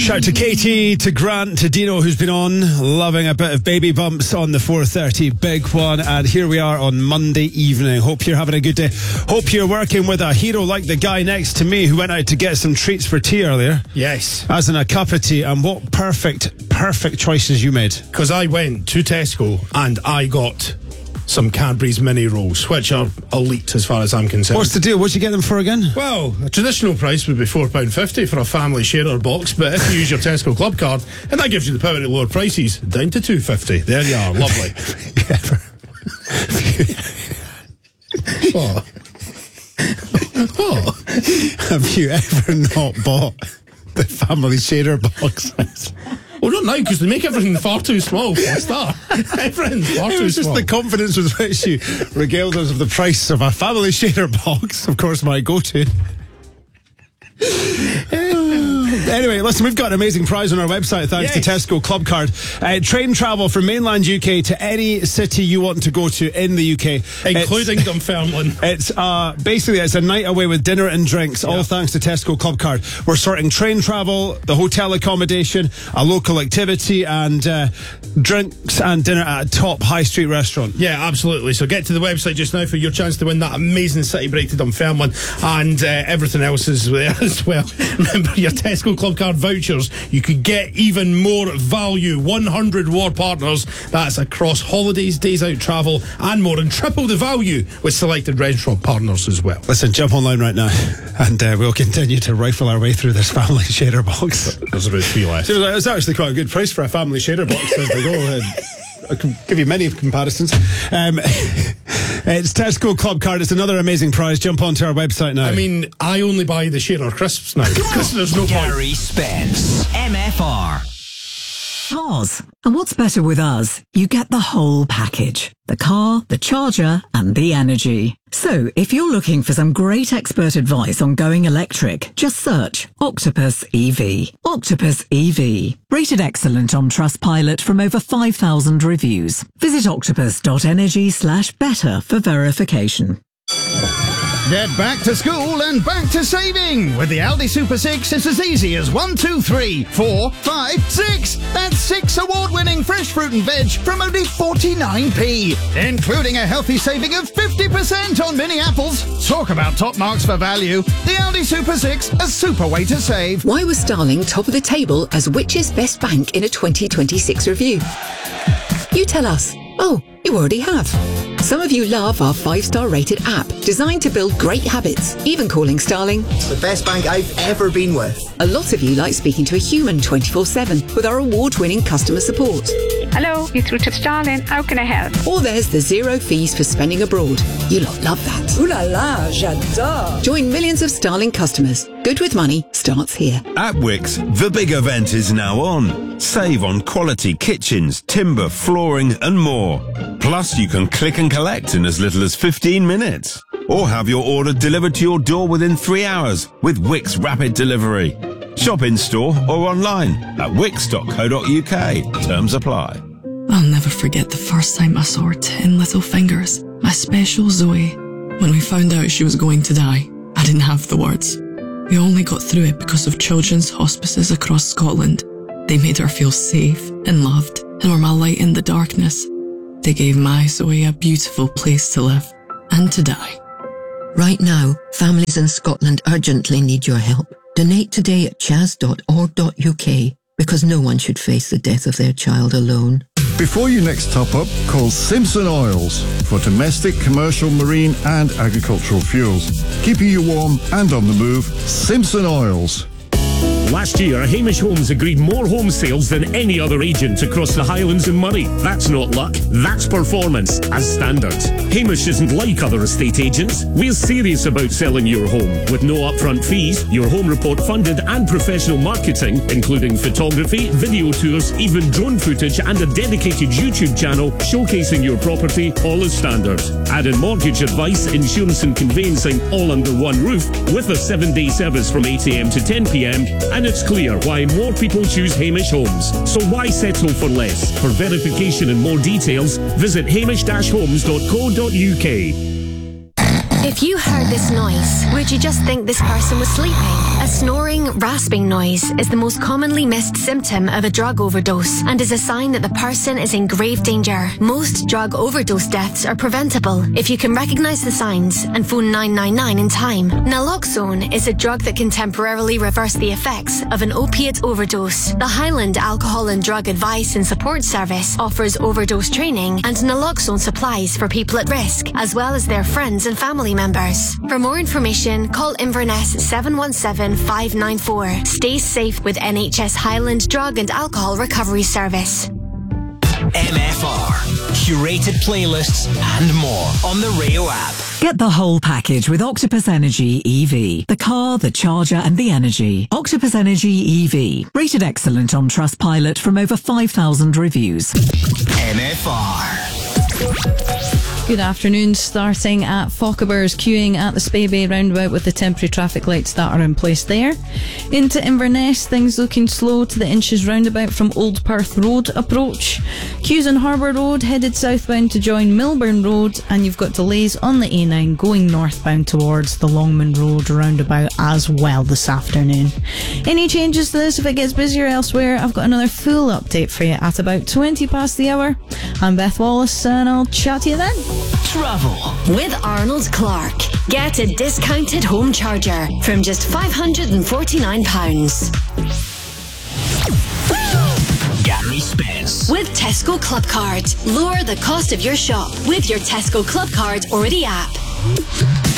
Shout to Katie, to Grant, to Dino, who's been on, loving a bit of Baby Bumps on the 4:30 big one. And here we are on Monday evening. Hope you're having a good day. Hope you're working with a hero like the guy next to me who went out to get some treats for tea earlier. Yes. As in a cup of tea. And what perfect choices you made. Because I went to Tesco and I got some Cadbury's mini rolls, which are elite as far as I'm concerned. What's the deal? What'd you get them for again? Well, a traditional price would be £4.50 for a family sharer box, but if you use your Tesco Club card, and that gives you the power to lower prices, down to £2.50. There you are, lovely. What? What? Have you ever not bought the family sharer box? Well, not now, because they make everything far too small for a start. Everything's far too small. It was just the confidence with which you regaled us of the price of a family sharer box. Of course, my go-to. Anyway, listen, we've got an amazing prize on our website thanks to Tesco Club Card. Train travel from mainland UK to any city you want to go to in the UK. Including Dunfermline. It's basically it's a night away with dinner and drinks, all thanks to Tesco Club Card. We're sorting train travel, the hotel accommodation, a local activity, and drinks and dinner at a top high street restaurant. Yeah, absolutely. So get to the website just now for your chance to win that amazing city break to Dunfermline, and everything else is there as well. Remember your Tesco Club Card vouchers. You could get even more value. 100 reward partners. That's across holidays, days out travel, and more, and triple the value with selected restaurant partners as well. Listen, jump online right now, and we'll continue to rifle our way through this family sharer box. There's about 3 left. It's actually quite a good price for a family sharer box as they go. I can give you many comparisons. It's Tesco Club Card. It's another amazing prize. Jump onto our website now. I mean, I only buy the sharer crisps now because there's no Gary Spence, MFR. Ours. And what's better with us? You get the whole package. The car, the charger, and the energy. So, if you're looking for some great expert advice on going electric, just search Octopus EV. Octopus EV. Rated excellent on Trustpilot from over 5,000 reviews. Visit octopus.energy/better for verification. Get back to school and back to saving. With the Aldi Super 6, it's as easy as 1, 2, 3, 4, 5, 6. That's 6 award-winning fresh fruit and veg from only 49p, including a healthy saving of 50% on mini apples. Talk about top marks for value. The Aldi Super 6, a super way to save. Why was Starling top of the table as Which's best bank in a 2026 review? You tell us. Oh, you already have. Some of you love our 5-star rated app, designed to build great habits, even calling Starling the best bank I've ever been with. A lot of you like speaking to a human 24/7 with our award-winning customer support. Hello, you're through to Starling. How can I help? Or there's the 0 fees for spending abroad. You lot love that. Ooh la la, j'adore. Join millions of Starling customers. Good with money starts here. At Wickes, the big event is now on. Save on quality kitchens, timber, flooring and more. Plus, you can click and collect in as little as 15 minutes. Or have your order delivered to your door within 3 hours with Wickes Rapid Delivery. Shop in store or online at wickes.co.uk. Terms apply. I'll never forget the first time I saw her 10 little fingers, my special Zoe. When we found out she was going to die, I didn't have the words. We only got through it because of children's hospices across Scotland. They made her feel safe and loved and were my light in the darkness. They gave my Zoe a beautiful place to live and to die. Right now, families in Scotland urgently need your help. Donate today at chas.org.uk because no one should face the death of their child alone. Before you next top up, call Simpson Oils for domestic, commercial, marine and agricultural fuels. Keeping you warm and on the move, Simpson Oils. Last year, Hamish Homes agreed more home sales than any other agent across the Highlands and Moray. That's not luck, that's performance, as standard. Hamish isn't like other estate agents. We're serious about selling your home. With no upfront fees, your home report funded and professional marketing, including photography, video tours, even drone footage and a dedicated YouTube channel showcasing your property, all as standard. Add in mortgage advice, insurance and conveyancing, all under one roof, with a 7-day service from 8 a.m. to 10 p.m. And it's clear why more people choose Hamish Homes. So why settle for less? For verification and more details, visit hamish-homes.co.uk. If If you heard this noise, would you just think this person was sleeping? A snoring, rasping noise is the most commonly missed symptom of a drug overdose and is a sign that the person is in grave danger. Most drug overdose deaths are preventable if you can recognise the signs and phone 999 in time. Naloxone is a drug that can temporarily reverse the effects of an opiate overdose. The Highland Alcohol and Drug Advice and Support Service offers overdose training and naloxone supplies for people at risk, as well as their friends and family members. For more information, call Inverness 717-594. Stay safe with NHS Highland Drug and Alcohol Recovery Service. MFR. Curated playlists and more on the Rio app. Get the whole package with Octopus Energy EV. The car, the charger and the energy. Octopus Energy EV. Rated excellent on Trustpilot from over 5,000 reviews. MFR. Good afternoon. Starting at Fochabers, queuing at the Spey roundabout with the temporary traffic lights that are in place there. Into Inverness, things looking slow to the Inches roundabout from Old Perth Road approach. Queues on Harbour Road headed southbound to join Milburn Road, and you've got delays on the A9 going northbound towards the Longman Road roundabout as well this afternoon. Any changes to this if it gets busier elsewhere? I've got another full update for you at about 20 past the hour. I'm Beth Wallace and I'll chat to you then. Travel with Arnold Clark. Get a discounted home charger from just £549. Gary Spence with Tesco Club Card. Lower the cost of your shop with your Tesco Club Card or the app.